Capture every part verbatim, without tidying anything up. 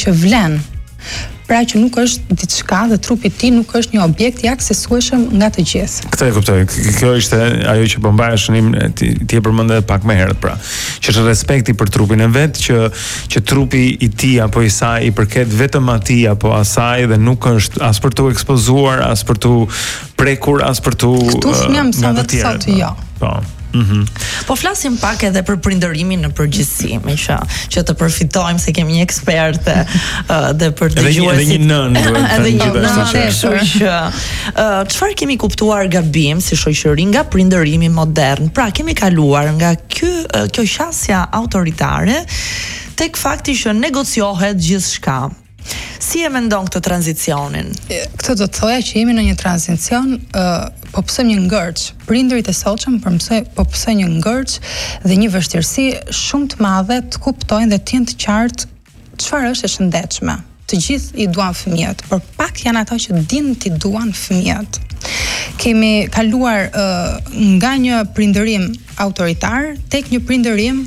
që vlen. Pra që nuk është diçka dhe trupi i tij nuk është një objekt i aksesueshëm nga të gjithë. Këtë e kuptoj. Kjo ishte ajo që po mbaja shënim ti, ti e përmendë pak më herët pra. Që është respekti për trupin e vet, që që trupi i tij apo i saj i përket vetëm atij apo asaj dhe nuk është as për tu ekspozuar, as për tu prekur, as për tu Këtu fëmia mëson vetë sot jo. Po. Mm-hmm. Po flasim pak edhe për prindërimin në përgjithësi, me që që të përfitojmë se kemi një eksperte uh, dhe për dëgjuesit. Edhe një nën duhet. Edhe një nën, kështu që çfarë kemi kuptuar gabim si shoqëri nga prindërimi modern? Pra, kemi kaluar nga ky kjo qasja autoritare tek fakti që negociohet gjithçka. Si e mendon këtë tranzicionin? Këtë do të thoja që jemi në një tranzicion, uh, po pësojmë një ngërç. Prindërit e sotshëm po pësojnë një ngërç dhe një vështirësi shumë të madhe të kuptojnë dhe të jenë të qartë çfarë është e shëndetshme. Të gjithë i duan fëmijët, por pak janë ata që dinë ti duan fëmijët. Kemi kaluar uh, nga një prindërim autoritar tek një prindërim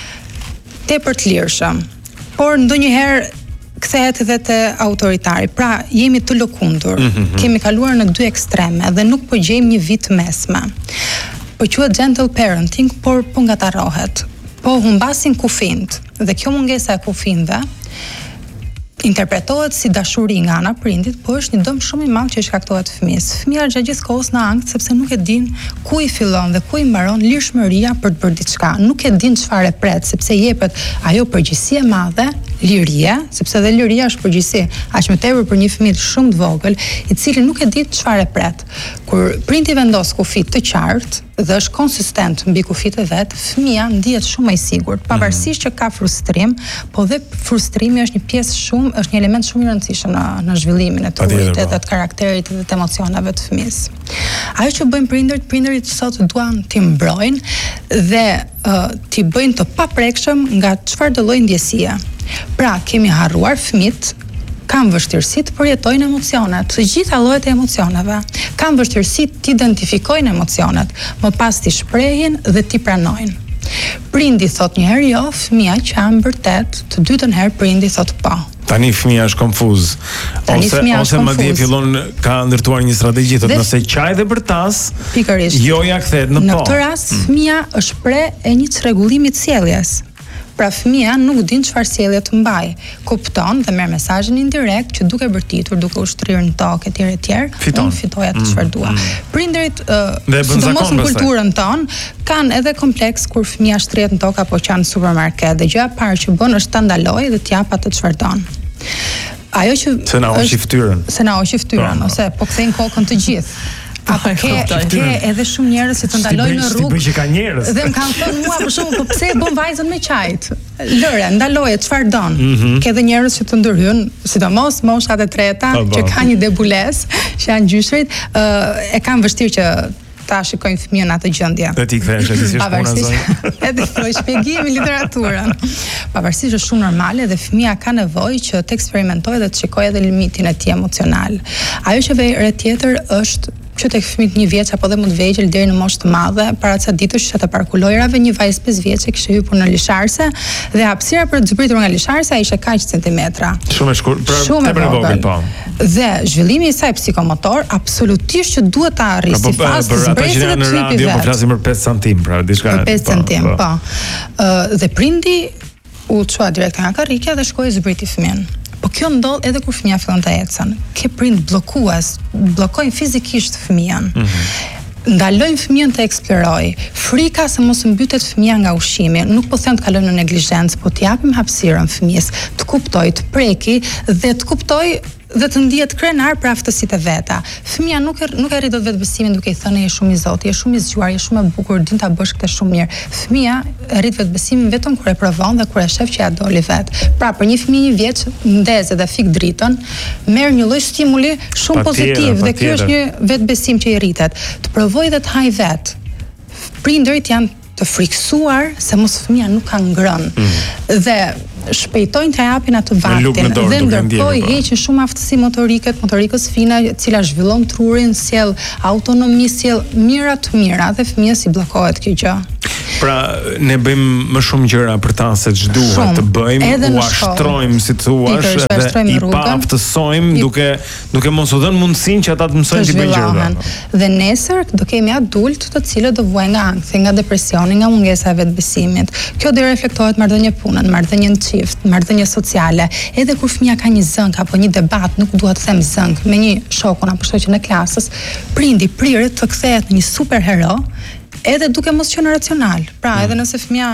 tepër të lirshëm. Por ndonjëherë kthehet edhe te autoritari. Pra, jemi të lëkundur. Mm-hmm. Kemi kaluar në dy ekstreme dhe nuk po gjejmë një vit mesme. Po quhet gentle parenting, por po ngatarrohet. Po humbasin kufijt dhe kjo mungesa e kufijve interpretohet si dashuri nga ana prindit, po është një dëm shumë i madh që i shkaktohet fëmijës. Fëmia gjatë gjithë kohës në ankth sepse nuk e din ku i fillon dhe ku i mbaron lirshmëria për të bërë diçka. Nuk e din çfarë pret, sepse jepet ajo përgjegjësi e madhe, liria, sepse dhe liria është përgjegjësi, aq më tepër për një fëmijë shumë të vogël, i cili nuk e di çfarë pret. Kur prindi vendos kufit të qartë dhe është konsistent mbi kufijtë e vet, fëmia ndihet shumë më i sigurt, pavarësisht që ka frustrim, po dhe frustrimi është një pjesë shumë, është një element shumë i rëndësishëm në në zhvillimin e trurit dhe të karakterit dhe të emocioneve të fëmijës. Ajo që bëjnë prindërit, prindërit sot duan t'i mbrojnë dhe uh, t'i bëjnë të paprekshëm nga çfarëdo lloj ndjesie. Pra, kemi harruar fëmijët kanë vështirësi të përjetojnë emocionet, të gjitha llojet e emocioneve. Kanë vështirësi të identifikojnë emocionet, më pas t'i shprehin dhe t'i pranojnë. Prindi thot një herë jo, fëmia që është vërtet, të dytën herë prindi thot po. Tani fëmia është konfuz. Ose ose madje fillon ka ndërtuar një strategji thotë nëse qaj dhe bërtas, pikërisht. Joja kthehet në po. Në këtë rast mm. fëmia është pre e një çrregullimi të sjelljes. Pra fëmia nuk din çfarë sjellje të mbaj. Kupton dhe merr mesazhin indirekt që duke bërtitur, duke ushtrirë në tokë etj etj, unë fitoj atë çfarë dua. Mm. Prindërit, uh, sidomos në kulturën tonë, kanë edhe kompleks kur fëmia shtrihet në tokë apo qanë në supermarket. Dhe gjëja e parë që bën është ta ndalojë dhe t'jap atë çfarë don. Ajo që se na hoqi fytyrën. Se na hoqi fytyrën ose po kthejnë kokën të gjithë. Apo ke, ke edhe shumë njerëz që të ndalojnë në rrugë. Ti bëj që ka njerëz. Dhe më kanë thënë mua për shkak, po pse e bën vajzën me qajt? Lëre, ndaloje çfarë don. Mm -hmm. Ke edhe njerëz që të ndërhyjnë, sidomos moshat e treta, që kanë një debulesë, që janë gjyshrit, uh, e kanë vështirë që ta shikojnë fëmijën atë gjendje. Dhe ti kthehesh edhe si puna zonë. Edhe filloj shpjegimi literaturën. Pavarësisht është shumë normale dhe fëmia ka nevojë që të eksperimentojë dhe të shikojë edhe limitin e tij emocional. Ajo që vjen re tjetër është që tek fëmijët një vjeç apo dhe më të vegjël deri në moshë të madhe, para ca ditësh që të parkulojrave një vajzë pesë vjeçe kishte hyrë në lisharse dhe hapësira për të zbritur nga lisharsa ishte kaq centimetra. Shumë e shkurt, pra tepër e vogël po. Dhe zhvillimi i saj psikomotor absolutisht që duhet ta arrisë si fazë të zbresjes së trupit. Po flasim për pesë centim, pra diçka. Për pesë centim, po. Ë dhe prindi u çua direkt nga karrikja dhe shkoi zbriti fëmijën. Po kjo ndodh edhe kur fëmia fillon të ecën. Ke prind bllokues, bllokojnë fizikisht fëmijën. Mm-hmm. Ndalojnë fëmijën të eksplorojë. Frika se mos mbytet fëmia nga ushqimi, nuk po them të kalojnë në neglizhencë, po t'i japim hapësirën fëmijës, të kuptojë, të preki dhe të kuptojë dhe të ndihet krenar për aftësitë e veta. Fëmia nuk er, nuk arrin dot vetbesimin duke i thënë je shumë i zot, je shumë i zgjuar, je shumë e bukur, din ta bësh këtë shumë mirë. Fëmia arrit vetbesimin vetëm kur e provon dhe kur e shef që ja doli vet. Pra për një fëmijë një vjeç ndezë dhe fik dritën, merr një lloj stimuli shumë pozitiv dhe ky është një vetbesim që i rritet. Të provojë dhe të haj vet. Prindërit janë të friksuar se mos fëmia nuk ka ngrënë. Mm. Dhe shpejtojnë të japin atë vaktin dhe ndërkohë heqin shumë aftësi motorike, motorikës fine, e cila zhvillon trurin, sjell autonomi, sjell mira të mira dhe fëmijës i bllokohet kjo gjë. Pra ne bëjmë më shumë gjëra për ta se ç'duhet të bëjmë, u ashtrojmë si thua, edhe i paaftësojmë duke duke mos u dhënë mundësinë që ata të mësojnë të bëjnë gjëra. Dhe nesër do kemi adult të cilët do vuajnë nga ankthi, nga depresioni, nga mungesa e vetbesimit. Kjo do reflektohet marrëdhënie punën, marrëdhënie në çift, marrëdhënie sociale. Edhe kur fëmia ka një zënk apo një debat, nuk dua të them zënk, me një shokun apo shoqën e klasës, prindi priret të kthehet në një superhero, edhe duke mos qenë racional. Pra, edhe nëse fëmia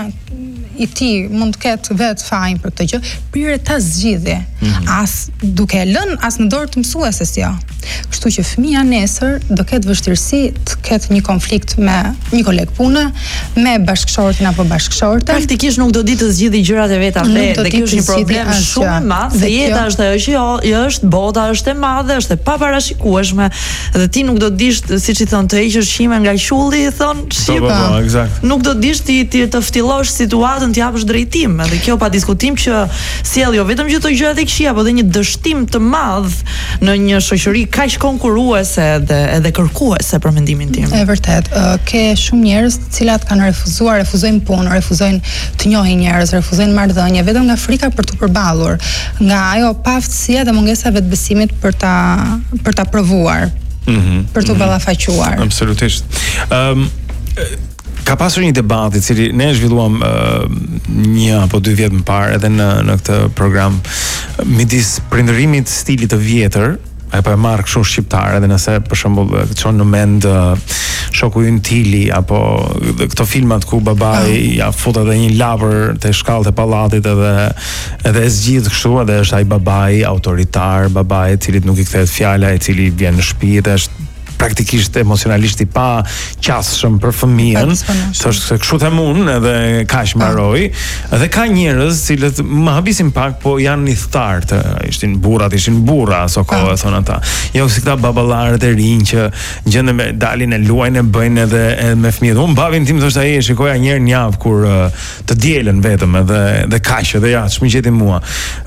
i ti mund të ketë vetë fajin për këtë gjë, priret ta zgjidhje. Mm-hmm. As duke e lënë as në dorë të mësueses jo. Kështu që fëmia nesër do ketë vështirësi të ketë një konflikt me një koleg pune, me bashkëshortin apo bashkëshorten. Praktikisht nuk do di të zgjidhë gjërat e veta vetë, dhe kjo është një problem shumë i madh, se jeta është ajo që jo, është bota është e madhe, është e paparashikueshme, dhe ti nuk do të dish, siç i thon, të heqësh qime nga qulli, thon, shqipa. Nuk do të dish ti të ftillosh situatën, të japësh drejtim, edhe kjo pa diskutim që sjell jo vetëm që të gjërat e këqija, por edhe një dështim të madh në një shoqëri kaq konkurruese dhe edhe kërkuese për mendimin tim. E vërtet, ke shumë njerëz të cilat kanë refuzuar, refuzojnë punë, refuzojnë të njohin njerëz, refuzojnë marrëdhënie vetëm nga frika për të përballur, nga ajo paaftësia dhe mungesa e vetbesimit për ta për ta provuar. Mm-hmm. Për të ballafaquar. Absolutisht. Ëm um, Ka pasur një debat i cili ne e zhvilluam uh, një apo dy vjet më parë edhe në në këtë program midis prindërimit stilit të vjetër, apo e marr kështu shqiptar, edhe nëse për shembull çon në mend uh, shoku ynë Tili apo këto filmat ku babai oh. ja fut edhe një lapër te shkallët e pallatit edhe edhe e zgjidh kështu, edhe është ai babai autoritar, babai i cili nuk i kthehet fjala, i cili vjen në shtëpi dhe është praktikisht emocionalisht i pa qasshëm për fëmijën, thoshte se kështu them unë edhe kaq mbaroi, edhe ka njerëz cilët më habisin pak, po janë i thartë, ishin burrat, ishin burra aso kohë, thon ata. Jo si këta baballarët e rinj që gjenden me dalin e luajnë e bëjnë edhe, edhe me fëmijët. Unë babin tim thoshte ai, shikoja një herë në javë kur uh, të dielën vetëm edhe dhe kaq, edhe ja, ç'më mua.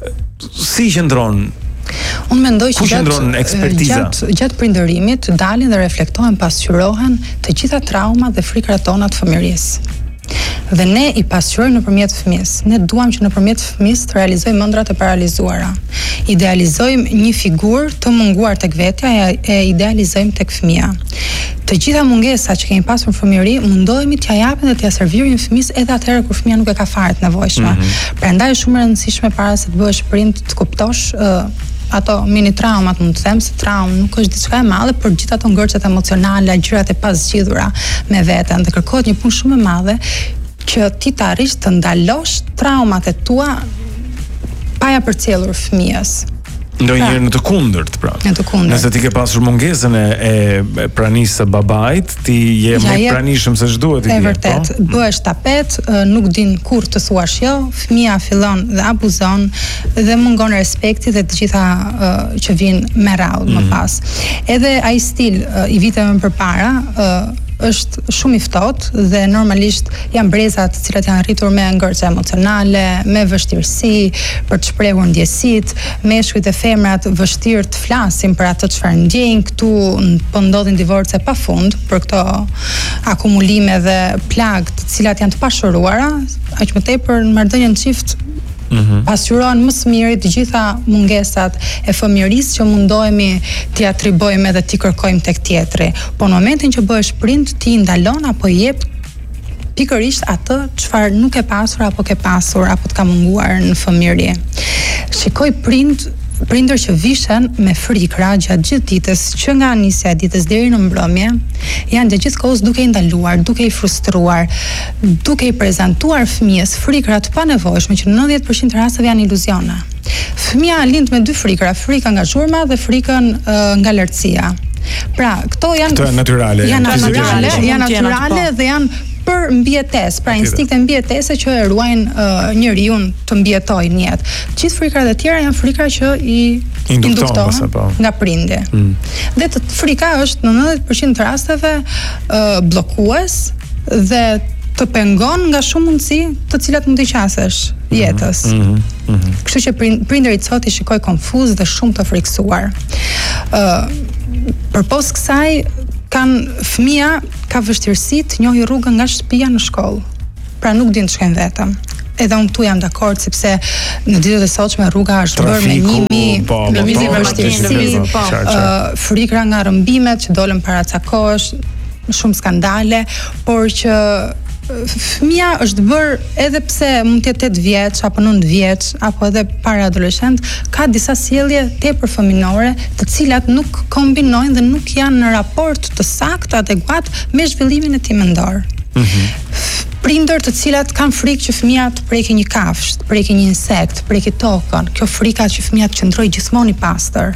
Si qëndron? Unë mendoj që gjatë, gjatë, gjatë prindërimit dalin dhe reflektohen, pasqyrohen të gjitha traumat dhe frikrat tona të fëmijërisë. Dhe ne i pasqyrojmë nëpërmjet fëmijës. Ne duam që nëpërmjet fëmijës të realizojmë ëndrat e paralizuara. Idealizojmë një figurë të munguar tek vetja e, e idealizojmë tek fëmia. Të gjitha mungesat që kemi pasur në fëmijëri mundohemi t'ia japim dhe t'ia servirojmë fëmijës edhe atëherë kur fëmia nuk e ka fare të nevojshme. Mm-hmm. Prandaj është shumë e rëndësishme para se të bëhesh prind të kuptosh uh, ato mini traumat, mund të them se traumë nuk është diçka e madhe, por gjithë ato ngërçet emocionale, gjërat e pazgjidhura me veten, dhe kërkohet një punë shumë e madhe që ti të arrish të ndalosh traumat e tua pa ja përcjellur fëmijës. Ndonjëherë në të kundërt, pra. Në të kundërt. Nëse ti ke pasur mungesën e, e pranisë së babait, ti je më i pranishëm se ç'duhet ti. E vërtet, po? Bëhesh tapet, nuk din kur të thuash jo, fëmia fillon dhe abuzon dhe mungon respekti dhe të gjitha uh, që vijnë me radhë mm. më pas. Edhe ai stil uh, i viteve më përpara uh, është shumë i ftohtë dhe normalisht janë breza të cilat janë arritur me ngërçe emocionale, me vështirësi për të shprehur ndjesitë, meshkujt e femrat vështirë të flasin për atë çfarë ndjejnë. Këtu po ndodhin divorce pafund për këto akumulime dhe plagë të cilat janë të pashuruara, aq më tepër në marrëdhënien çift. Mm-hmm. Pasqyrohen më së miri të gjitha mungesat e fëmijërisë që mundohemi t'i atribojmë edhe t'i kërkojmë tek tjetri. Po në momentin që bëhesh prind, ti ndalon apo i jep pikërisht atë çfarë nuk e pasur apo ke pasur apo të ka munguar në fëmijëri. Shikoj prind prindër që vishen me frikra gjatë gjithë ditës, që nga nisja e ditës deri në mbrëmje, janë gjatë gjithë kohës duke i ndaluar, duke i frustruar, duke i prezantuar fëmijës frikra të panevojshme që në nëntëdhjetë përqind të rasteve janë iluzione. Fëmia lind me dy frikra, frika nga zhurma dhe frikën uh, nga lartësia. Pra, këto janë këto janë natyrale, janë natyrale, janë natyrale dhe janë për mbijetesë, pra instikte mbijetese që e ruajnë uh, njeriu të mbijetojë në jetë. Gjithë frikrat e tjera janë frikra që i induktohen nga prindi. Mm. Dhe të frika është në nëntëdhjetë përqind të rasteve uh, bllokues dhe të pengon nga shumë mundësi të cilat mund t'i qasesh jetës. Mm-hmm. Mm-hmm. Kështu që prindërit sot i shikoj konfuz dhe shumë të friksuar. Uh, përpos kësaj, kanë fëmia ka vështirësi të njohë rrugën nga shtëpia në shkollë. pra nuk din të shkojnë vetëm. Edhe unë këtu jam dakord sepse në ditët e sotshme rruga është bërë me njimi, lëvizje vështirësi, frikra nga rrëmbimet që dolën paracakosh, shumë skandale, por që fëmia është bërë edhe pse mund të jetë tetë vjeç apo nëntë vjeç apo edhe para adoleshent, ka disa sjellje tepër fëminore, të cilat nuk kombinojnë dhe nuk janë në raport të saktë, adekuat me zhvillimin e tij mendor. Mm-hmm. Prindër të cilat kanë frikë që fëmia të prekë një kafshë, të prekë një insekt, të prekë tokën, kjo frika që fëmia të qëndrojë gjithmonë i pastër.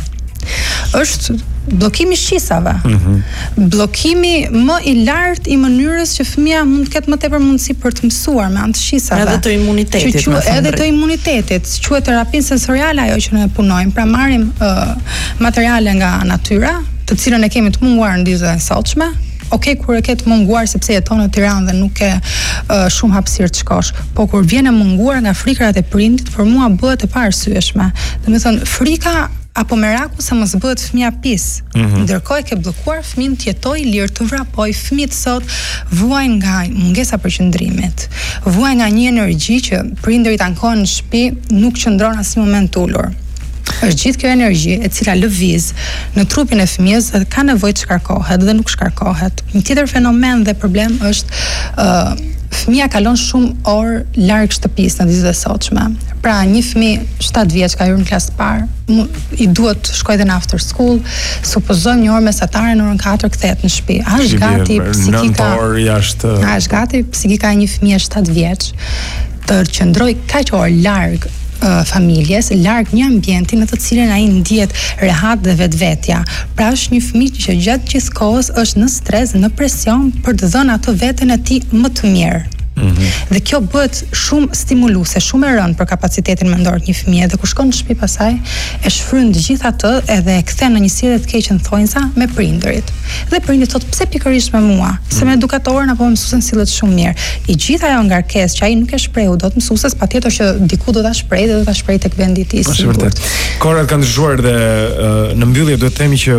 Është bllokimi i shqisave. Mm-hmm. Bllokimi më i lartë i mënyrës që fëmia mund të ketë më tepër mundësi për të mësuar me anë të shqisave. Edhe të imunitetit. Që quhet edhe të imunitetit, quhet terapinë sensoriale ajo që ne punojmë. Pra marrim uh, materiale nga natyra, të cilën e kemi të munguar në ditët e sotshme. Okej, kur e ke të munguar sepse jeton në Tiranë dhe nuk ke uh, shumë hapësirë të shkosh, po kur vjen e munguar nga frikrat e prindit, për mua bëhet e paarsyeshme. Domethënë, frika apo meraku se mos bëhet fëmia pis. Mm-hmm. Ndërkohë e ke bllokuar fëmin të jetojë lirë, të vrapoj. Fëmijët sot vuajnë nga mungesa përqendrimit, vuajnë nga një energji që prindërit ankohen në shtëpi, nuk qëndron asnjë moment ulur. Është gjithë kjo energji e cila lëviz në trupin e fëmijës dhe ka nevojë të shkarkohet dhe nuk shkarkohet. Një tjetër fenomen dhe problem është uh, fëmia kalon shumë orë larg shtëpisë në ditët e sotshme. Pra një fëmijë shtatë vjeç ka hyrë në klasë të parë, i duhet të shkojë në after school, supozojmë një orë mesatare në orën katër kthehet në shtëpi. A është gati psikika? Jashtë. A është gati psikika e një fëmie shtatë vjeç të qëndrojë kaq orë larg familjes, larg një ambienti në të cilin ai ndihet rehat dhe vetvetja. Pra është një fëmijë që gjatë gjithë kohës është në stres, në presion për të dhënë atë veten e tij më të mirë. Mm-hmm. Dhe kjo bëhet shumë stimuluese, shumë e rëndë për kapacitetin mendor të një fëmie, dhe kur shkon në shtëpi pasaj e shfryn të gjithë atë edhe e kthen në një sjellje të keqe thonjza me prindërit. Dhe prindit thotë pse pikërisht me mua, se me edukatorën apo me mësuesin sillet shumë mirë. I gjithë ajo ngarkesë që ai nuk e shprehu dot mësues, patjetër që diku do ta shprehë dhe do ta shprehë tek vendi i tij. Është vërtet. Korat kanë ndryshuar dhe uh, në mbyllje duhet të themi që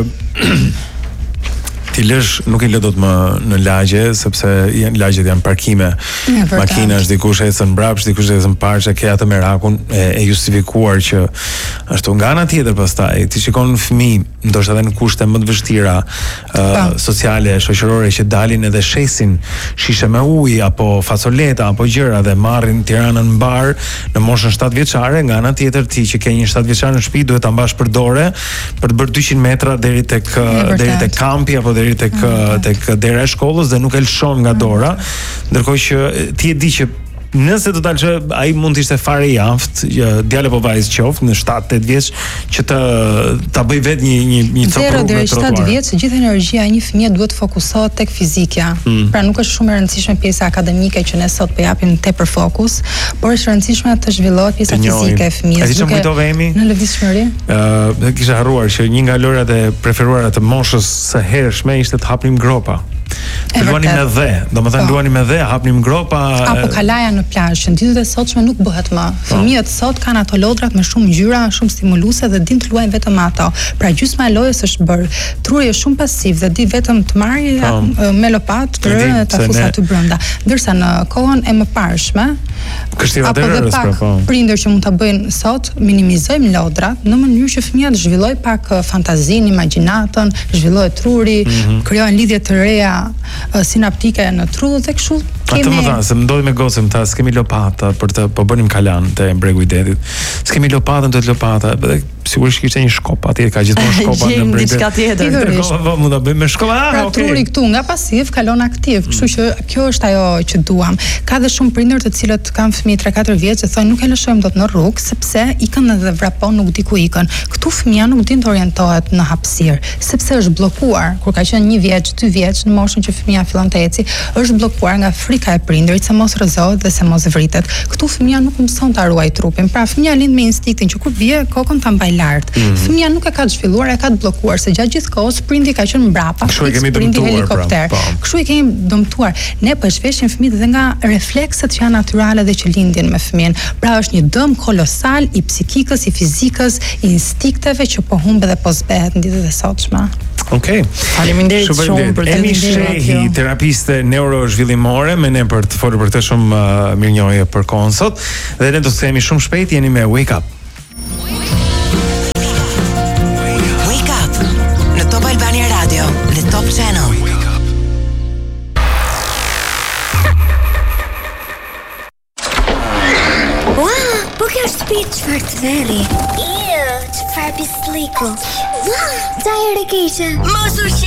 ti lësh nuk i lë dot më në lagje sepse janë lagjet janë parkime. Makinash dikush ecën mbrapsht, dikush ecën parçe, ke atë merakun e, e justifikuar që ashtu nga ana tjetër pastaj ti shikon fëmijë ndoshta edhe në kushte më të vështira uh, sociale, shoqërore që dalin edhe shesin shishe me ujë apo fasoleta apo gjëra dhe marrin Tiranën mbar në moshën shtatë vjeçare, nga ana tjetër ti që ke një shtatë vjeçar në shtëpi duhet ta mbash për dorë për të bërë dyqind metra deri tek deri tek kampi apo deri tek mm-hmm. tek dera e shkollës dhe nuk e lëshon nga dora, ndërkohë që ti e di që nëse do dalë që ai mund të ishte fare i aftë, djalë apo vajzë qoftë në shtatë tetë vjeç që të ta bëj vetë një një një copë zero deri shtatë vjeç, gjithë energjia e një fëmie duhet të fokusohet tek fizikja. Mm. Pra nuk është shumë e rëndësishme pjesa akademike që ne sot po japim tepër fokus, por është e rëndësishme të zhvillohet pjesa fizike e fëmijës. Duke kujtove emi në lëvizshmëri. Ë, uh, kisha harruar që një nga lojrat e preferuara të moshës së hershme ishte të hapnim gropa. Të luani me dhe, do më thënë luani me dhe, hapnim gropa. Apo kalaja në plazh, që në ditët e sotshme nuk bëhet më. Fëmijët sot kanë ato lodrat me shumë ngjyra, shumë stimuluese dhe din të luajnë vetëm ato. Pra gjysma e lojës është bërë. Truri është shumë pasiv dhe di vetëm të marrë me lopatë të rënë dhe ta fusë aty brenda. Ndërsa në kohën e mëparshme, apo dhe pak prindër që mund ta bëjnë sot, minimizojmë lodrat në mënyrë që fëmia të zhvillojë pak fantazinë, imagjinatën, zhvillohet truri, krijohen lidhje të reja sinaptike në tru dhe kështu kemi... Atë më tha, se më ndodhi me gocëm, ta s'kemi lopata për të po bënim kalan të bregu i detit. S'kemi lopatën, të të lopata, dhe sigurisht kishte një shkop, atje ka gjithmonë shkopa në bregu i detit. Diçka tjetër. Po mund ta bëjmë me shkopa. Pra truri këtu nga pasiv kalon aktiv, kështu që kjo është ajo që duam. Ka dhe shumë prindër të cilët kanë fëmijë tre katër vjeç që thonë nuk e lëshojmë dot në rrugë sepse ikën edhe vrapon, nuk di ku ikën. Këtu fëmia nuk din të orientohet në hapësirë, sepse është bllokuar kur ka qenë një vjeç, dy vjeç në moshën që fëmia fillon të eci, është bllokuar nga frika e prindërit se mos rrëzohet dhe se mos vritet. Këtu fëmia nuk mëson ta ruaj trupin. Pra fëmia lind me instinktin që kur bie kokën ta mbaj lart. Mm. Fëmia nuk e ka të zhvilluar, e ka të bllokuar se gjatë gjithë kohës prindi ka qenë mbrapa. Kështu i kemi dëmtuar. Pra, Kështu i kemi dëmtuar. Ne po shpeshim fëmijët dhe nga reflekset që janë natyrale dhe që lindin me fëmin. Pra është një dëm kolosal i psikikës, i fizikës, i instinkteve që po humbe dhe po zbehet në ditët e sotshme. Okej. Faleminderit shumë për Emi Shehi, terapiste neurozhvillimore, me ne për të folur për këtë shumë uh, mirënjohje për kohën sot, dhe ne do të themi shumë shpejt, jeni me Wake Up. Wake Up në Top Albania Radio dhe Top Channel. Wow, po kjo është shtëpi çfarë të veri. Iu, çfarë pisliku. Wow, ta ere keqe. Mos u